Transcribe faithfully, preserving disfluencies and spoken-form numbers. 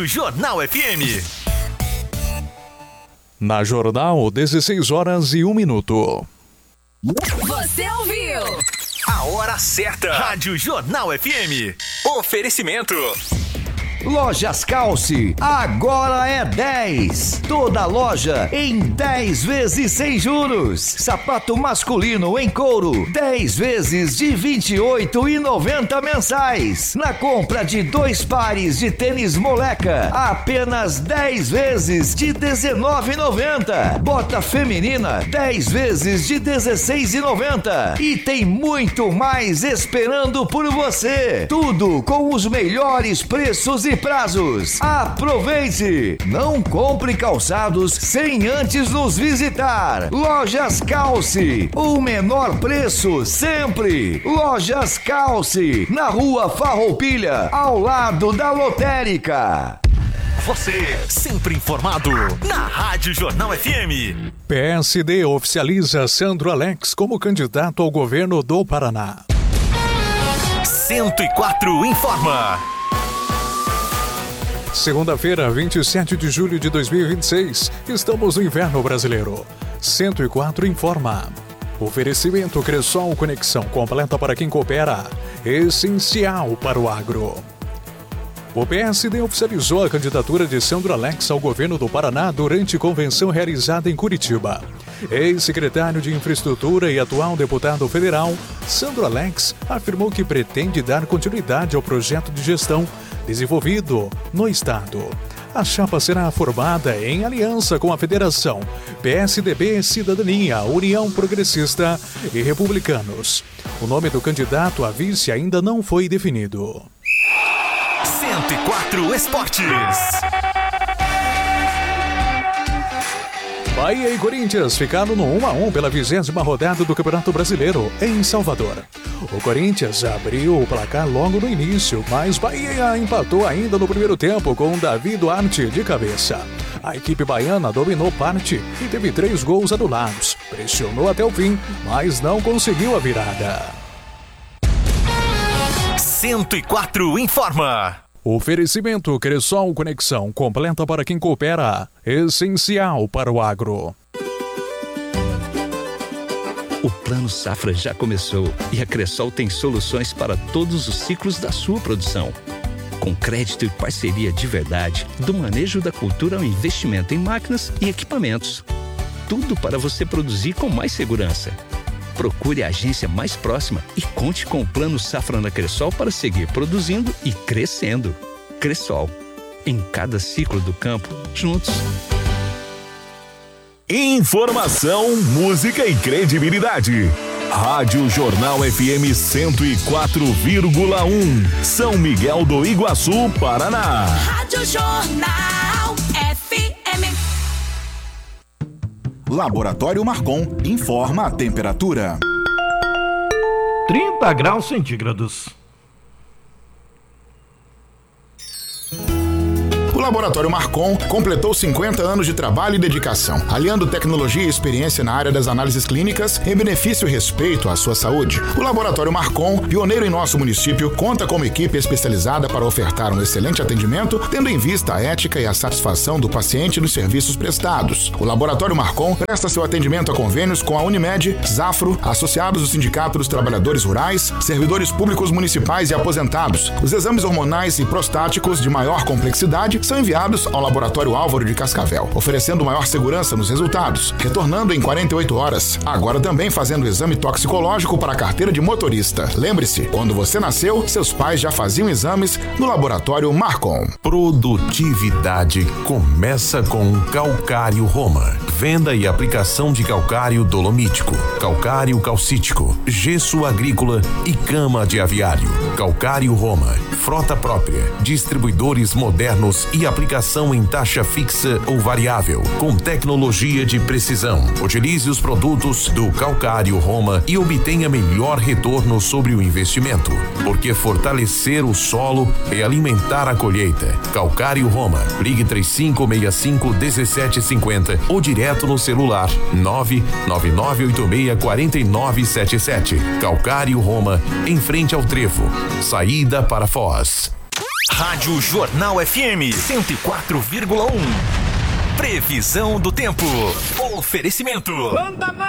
Jornal F M. Na Jornal, dezesseis horas e um minuto. Você ouviu? A hora certa. Rádio Jornal F M. Oferecimento. Lojas Calce, agora é dez. Toda loja em dez vezes sem juros. Sapato masculino em couro, dez vezes de vinte e oito reais e noventa centavos mensais. Na compra de dois pares de tênis moleca, apenas dez vezes de dezenove reais e noventa centavos. Bota feminina, dez vezes de dezesseis reais e noventa centavos. E tem muito mais esperando por você. Tudo com os melhores preços e prazos. Aproveite! Não compre calçados sem antes nos visitar. Lojas Calce, o menor preço sempre. Lojas Calce, na Rua Farroupilha, ao lado da lotérica. Você sempre informado na Rádio Jornal F M. P S D oficializa Sandro Alex como candidato ao governo do Paraná. cento e quatro informa. Segunda-feira, vinte e sete de julho de dois mil e vinte e seis, estamos no inverno brasileiro. cento e quatro informa. Oferecimento Cressol, conexão completa para quem coopera, essencial para o agro. O P S D oficializou a candidatura de Sandro Alex ao governo do Paraná durante convenção realizada em Curitiba. Ex-secretário de Infraestrutura e atual deputado federal, Sandro Alex afirmou que pretende dar continuidade ao projeto de gestão desenvolvido no estado. A chapa será formada em aliança com a Federação, P S D B, Cidadania, União Progressista e Republicanos. O nome do candidato a vice ainda não foi definido. cento e quatro Esportes. Bahia e Corinthians ficaram no um a um pela vigésima rodada do Campeonato Brasileiro, em Salvador. O Corinthians abriu o placar logo no início, mas Bahia empatou ainda no primeiro tempo com Davi Duarte de cabeça. A equipe baiana dominou parte e teve três gols anulados. Pressionou até o fim, mas não conseguiu a virada. cento e quatro informa. Oferecimento Cressol, conexão completa para quem coopera, essencial para o agro. O Plano Safra já começou e a Cressol tem soluções para todos os ciclos da sua produção. Com crédito e parceria de verdade, do manejo da cultura ao investimento em máquinas e equipamentos. Tudo para você produzir com mais segurança. Procure a agência mais próxima e conte com o Plano Safra na Cressol para seguir produzindo e crescendo. Cressol, em cada ciclo do campo, juntos. Informação, música e credibilidade. Rádio Jornal F M cento e quatro vírgula um, São Miguel do Iguaçu, Paraná. Rádio Jornal F M. Laboratório Marcon informa a temperatura. trinta graus centígrados. O Laboratório Marcon completou cinquenta anos de trabalho e dedicação, aliando tecnologia e experiência na área das análises clínicas em benefício e respeito à sua saúde. O Laboratório Marcon, pioneiro em nosso município, conta com uma equipe especializada para ofertar um excelente atendimento, tendo em vista a ética e a satisfação do paciente nos serviços prestados. O Laboratório Marcon presta seu atendimento a convênios com a Unimed, Zafro, associados do Sindicato dos Trabalhadores Rurais, servidores públicos municipais e aposentados. Os exames hormonais e prostáticos de maior complexidade são enviados ao Laboratório Álvaro de Cascavel, oferecendo maior segurança nos resultados, retornando em quarenta e oito horas. Agora também fazendo o exame toxicológico para a carteira de motorista. Lembre-se, quando você nasceu, seus pais já faziam exames no Laboratório Marcon. Produtividade começa com Calcário Roma. Venda e aplicação de calcário dolomítico, calcário calcítico, gesso agrícola e cama de aviário. Calcário Roma, frota própria, distribuidores modernos e aplicação em taxa fixa ou variável, com tecnologia de precisão. Utilize os produtos do Calcário Roma e obtenha melhor retorno sobre o investimento, porque fortalecer o solo é alimentar a colheita. Calcário Roma, ligue três cinco seis cinco, um sete cinco zero ou direto no celular nove nove nove oito seis quatro nove sete sete. Calcário Roma, em frente ao Trevo, saída para Foz. Rádio Jornal F M cento e quatro vírgula um. Previsão do tempo. Oferecimento.